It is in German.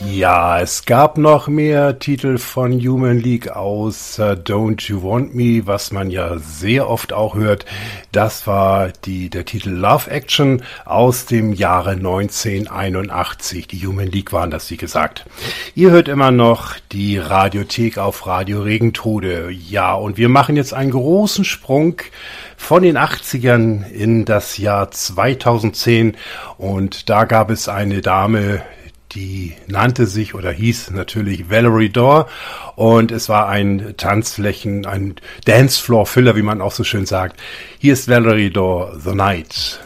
Ja, es gab noch mehr Titel von Human League aus Don't You Want Me, was man ja sehr oft auch hört. Das war der Titel Love Action aus dem Jahre 1981. Die Human League waren das, wie gesagt. Ihr hört immer noch die Radiothek auf Radio Regentode. Ja, und wir machen jetzt einen großen Sprung von den 80ern in das Jahr 2010. Und da gab es eine Dame, die nannte sich oder hieß natürlich Valerie Dorr, und es war ein Dancefloor-Filler, wie man auch so schön sagt. Hier ist Valerie Dorr, The Night.